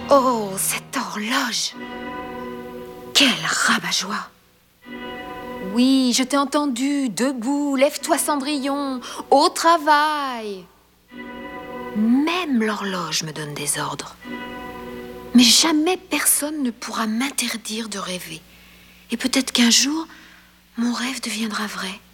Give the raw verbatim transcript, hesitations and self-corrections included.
Oh, cette horloge! Quel rabat-joie! Oui, je t'ai entendu. Debout, lève-toi, Cendrillon. Au travail. Même l'horloge me donne des ordres. Mais jamais personne ne pourra m'interdire de rêver. Et peut-être qu'un jour, mon rêve deviendra vrai.